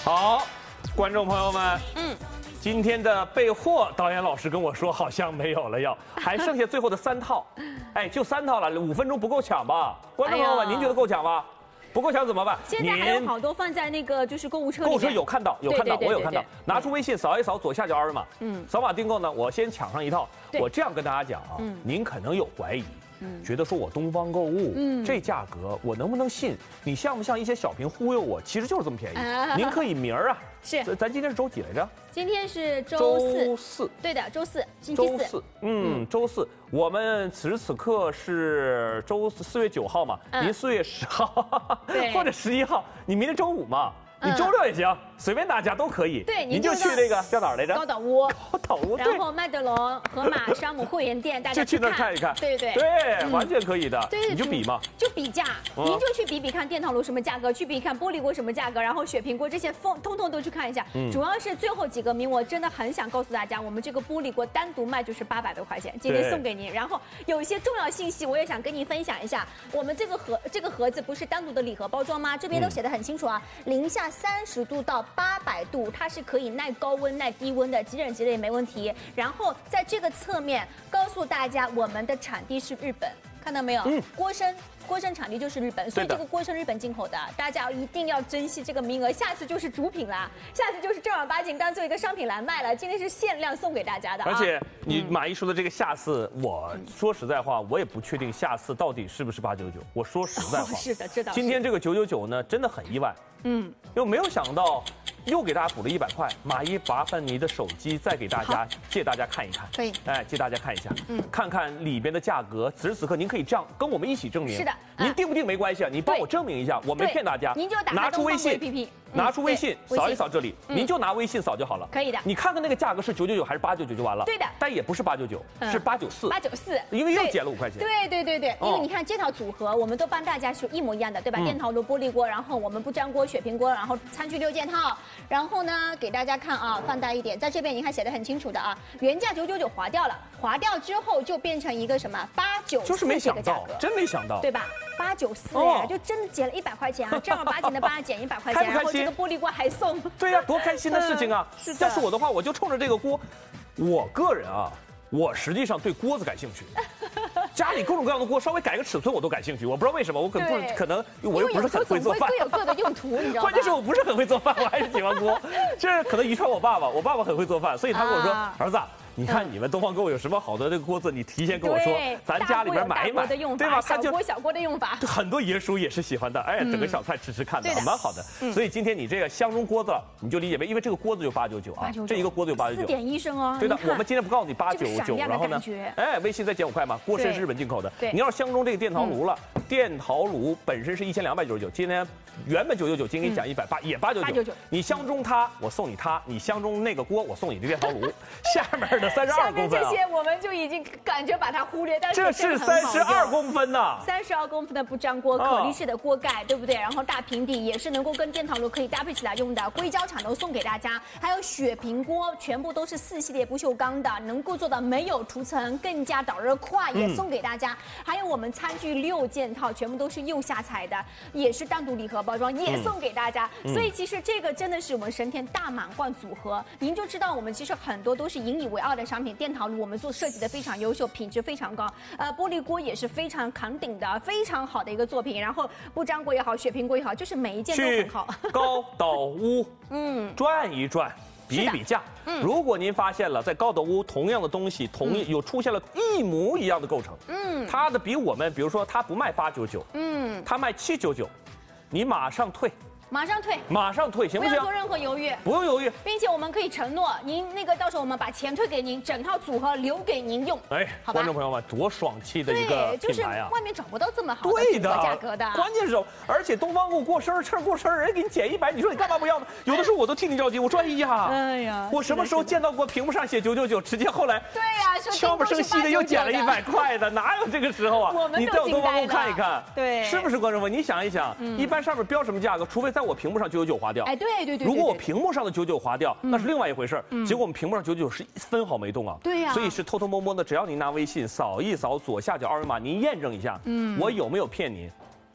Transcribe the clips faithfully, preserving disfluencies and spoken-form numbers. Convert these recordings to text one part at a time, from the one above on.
好，观众朋友们，嗯，今天的备货，导演老师跟我说好像没有了要，还剩下最后的三套，哎，就三套了，五分钟不够抢吧？观众朋友们，您觉得够抢吗？不够抢怎么办？ 现在还有好多放在那个就是购物车里。 购物车有看到，有看到，我有看到。拿出微信扫一扫左下角二维码，嗯，扫码订购呢，我先抢上一套。我这样跟大家讲啊，您可能有怀疑。嗯，觉得说我东方购物，嗯，这价格我能不能信？你像不像一些小屏忽悠我？其实就是这么便宜。啊、您可以明儿啊， 是， 咱今天是周几来着？ 今天是周四。 周四， 对的，周四，星期四。 周四，嗯，嗯周四。我们此时此刻是周四，四月九号嘛，嗯、您四月十号，对，或者十一号，你明天周五嘛。你周六也行，嗯、随便大家都可以。 对， 您就去那个叫哪儿来着？ 高岛屋。 高岛屋。 然后麦德龙、盒马、山姆会员店，大家去那看一看。 对对对，嗯、完全可以的。对，你就比嘛， 就比价，嗯、您就去比比看电陶炉什么价格，去比看玻璃锅什么价格，然后雪平锅这些风通通都去看一下。嗯、主要是最后几个名，我真的很想告诉大家，我们这个玻璃锅单独卖就是八百多块钱，今天送给您。然后有一些重要信息，我也想跟您分享一下。我们这个盒这个盒子不是单独的礼盒包装吗？这边都写得很清楚啊，嗯、零下三十度。到八百度，它是可以耐高温、耐低温的，即冷即热也没问题。然后在这个侧面告诉大家，我们的产地是日本，看到没有？嗯，锅生。锅生产地就是日本，所以这个锅生日本进口的，大家一定要珍惜这个名额，下次就是主品啦，下次就是正儿八经当做一个商品来卖了。今天是限量送给大家的、啊。 而且你马一说的这个下次，嗯、我说实在话，我也不确定下次到底是不是八九九。我说实在话， 哦、是的，知道。 今天这个九九九呢，真的很意外，嗯，又没有想到。又给大家补了一百块，马一麻烦你的手机再给大家借大家看一看， 可以， 哎，借大家看一下，嗯，看看里边的价格。此时此刻，您可以这样跟我们一起证明。 是的， 您定不定没关系啊，你帮我证明一下，我没骗大家。 您就打拿出微信 A P P， 拿出微信扫一扫这里，您就拿微信扫就好了。 可以的。 你看看那个价格是九九九还是八九九就完了。 对的。 但也不是八九九，是八九四。 八九四， 因为又减了五块钱。 对对对对，因为你看这套组合，我们都帮大家是一模一样的，对吧？电陶炉、玻璃锅，然后我们不粘锅、雪平锅，然后餐具六件套，然后呢。给大家看啊，放大一点，在这边你看写的很清楚的啊，原价九九九划掉了，划掉之后就变成一个什么八九四， 就是没想到，真没想到， 对吧？八九四呀，就真的减了一百块钱啊，正儿八经的帮他减一百块钱，然后这个玻璃锅还送， 对呀、啊，多开心的事情啊！ 是的， 要是我的话，我就冲着这个锅，我个人啊。我实际上对锅子感兴趣，家里各种各样的锅，稍微改个尺寸我都感兴趣。我不知道为什么，我可能不可能我又不是很会做饭， 各有各的用途，你知道吗？ 关键是我不是很会做饭，我还是喜欢锅。这可能遗传我爸爸，我爸爸很会做饭，所以他跟我说，啊、儿子。你看你们东方购物有什么好的那个锅子，你提前跟我说，咱家里边买一买，对吧？ 小锅小锅的用法， 很多爷叔也是喜欢的，哎，整个小菜吃吃看的，蛮好的。所以今天你这个相中锅子，你就理解为，因为这个锅子就八九九啊，这一个锅子就八九九， 四点一升哦。 对的，我们今天不告诉你八九九，然后呢，哎，微信再减五块嘛，锅身是日本进口的。你要是相中这个电陶炉了，电陶炉本身是一千两百九十九，今天原本九九九，今天给你减一百八，也八九九。你相中它，我送你它；你相中那个锅，我送你这电陶炉。下面的三十二公分。 这些我们就已经感觉把它忽略，但是这是三十二公分呐， 三十二公分的不粘锅，可力式的锅盖，对不对？然后大平底也是能够跟电陶炉可以搭配起来用的，硅胶铲都送给大家，还有雪平锅，全部都是四系列不锈钢的，能够做到没有涂层，更加导热快，也送给大家。嗯、还有我们餐具六件套，全部都是釉下彩的，也是单独礼盒包装，也送给大家。嗯、所以其实这个真的是我们神田大满贯组合，您就知道我们其实很多都是引以为傲的商品，电陶炉。我们做设计的非常优秀，品质非常高。呃，玻璃锅也是非常扛鼎的，非常好的一个作品。然后不粘锅也好，雪平锅也好，就是每一件都很好。 高岛屋，嗯，转一转，比比价。嗯，如果您发现了在高岛屋同样的东西，同一有出现了一模一样的构成，嗯，它的比我们，比如说它不卖八九九，嗯，它卖七九九，你马上退。 马上退， 马上退，行不行？ 不要做任何犹豫， 不用犹豫， 并且我们可以承诺，您那个到时候我们把钱退给您，整套组合留给您用。哎， 观众朋友们，多爽气的一个品牌啊！ 外面找不到这么好的组合价格的。 关键是，而且东方给我过生日，趁过生日人给你减一百，你说你干嘛不要呢？有的时候我都替你着急，我说哎呀，哎呀，我什么时候见到过屏幕上写九九九，直接后来对呀， 悄不声息的又减了一百块的，哪有这个时候啊？ 我们你到东方给我看一看， 对， 是不是观众朋友？你想一想，一般上面标什么价格？除非在我屏幕上九九九。划掉， 哎，对对对。 如果我屏幕上的九九划掉，那是另外一回事。结果我们屏幕上九九九是一分毫没动啊。 对呀。 所以是偷偷摸摸的，只要您拿微信扫一扫左下角二维码，您验证一下，嗯，我有没有骗您？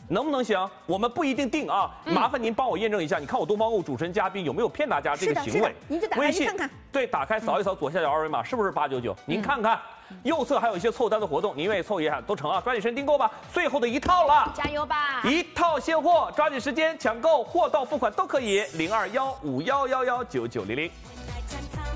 能不能行？我们不一定定啊，嗯、麻烦您帮我验证一下。你看我东方购物主持人嘉宾有没有骗大家这个行为？ 您就打开看看。 对，打开扫一扫左下角二维码，是不是八九九？您看看，嗯、右侧还有一些凑单的活动，您愿意凑一下都成啊！抓紧时间订购吧，最后的一套了， 加油吧！ 一套现货，抓紧时间抢购，货到付款都可以。零二幺五幺幺幺九九零零。